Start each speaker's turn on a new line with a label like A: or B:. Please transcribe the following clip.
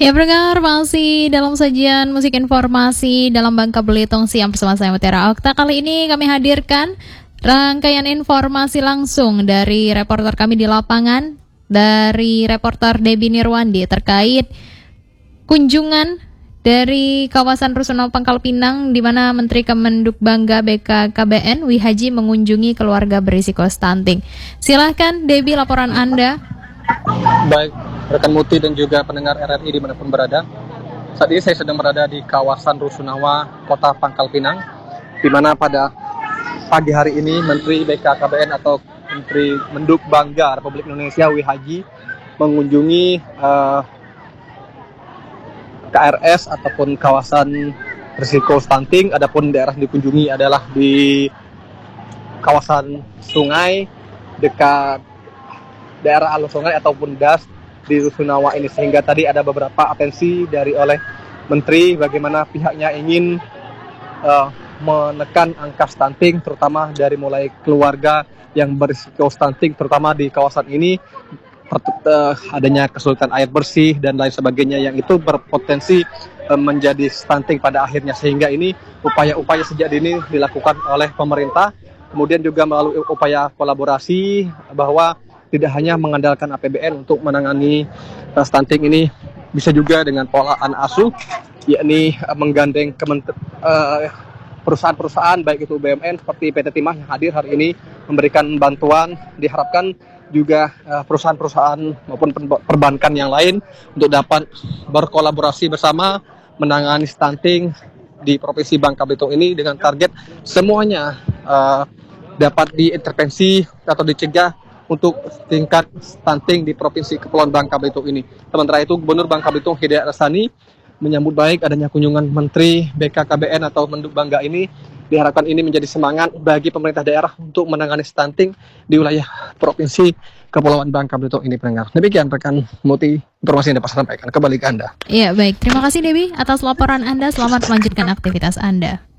A: Ya pendengar, masih dalam sajian musik informasi dalam Bangka Belitung Siang bersama saya Mutiara Okta. Kali ini kami hadirkan rangkaian informasi langsung dari reporter kami di lapangan, dari reporter Debbie Nirwandi terkait kunjungan dari kawasan Rusunawa Pangkal Pinang di mana Menteri Kemenduk Bangga BKKBN Wihaji mengunjungi keluarga berisiko stunting. Silahkan Debbie, laporan Anda.
B: Baik, rekan Muti dan juga pendengar RRI dimanapun berada. Saat ini saya sedang berada di kawasan Rusunawa, Kota Pangkal Pinang, di mana pada pagi hari ini Menteri BKKBN atau Menteri Menduk Bangga Republik Indonesia Wihaji mengunjungi KRS ataupun kawasan risiko stunting. Adapun daerah yang dikunjungi adalah di kawasan sungai dekat daerah alur sungai ataupun das di Rusunawa ini, sehingga tadi ada beberapa atensi oleh Menteri bagaimana pihaknya ingin menekan angka stunting, terutama dari mulai keluarga yang berisiko stunting, terutama di kawasan ini adanya kesulitan air bersih dan lain sebagainya yang itu berpotensi menjadi stunting pada akhirnya, sehingga ini upaya-upaya sejak dini dilakukan oleh pemerintah, kemudian juga melalui upaya kolaborasi bahwa tidak hanya mengandalkan APBN untuk menangani stunting ini, bisa juga dengan pola anak asuh, yakni menggandeng perusahaan-perusahaan baik itu BUMN seperti PT Timah yang hadir hari ini memberikan bantuan. Diharapkan juga perusahaan-perusahaan maupun perbankan yang lain untuk dapat berkolaborasi bersama menangani stunting di Provinsi Bangka Belitung ini dengan target semuanya dapat diintervensi atau dicegah untuk tingkat stunting di Provinsi Kepulauan Bangka Belitung ini. Sementara itu, Gubernur Bangka Belitung Hidayat Rasani menyambut baik adanya kunjungan Menteri BKKBN atau Menduk Bangga ini. Diharapkan ini menjadi semangat bagi pemerintah daerah untuk menangani stunting di wilayah Provinsi Kepulauan Bangka Belitung ini, pendengar. Demikian rekan Muti, informasi yang dapat saya sampaikan. Kembali ke Anda.
A: Iya, baik. Terima kasih Debbie atas laporan Anda. Selamat melanjutkan aktivitas Anda.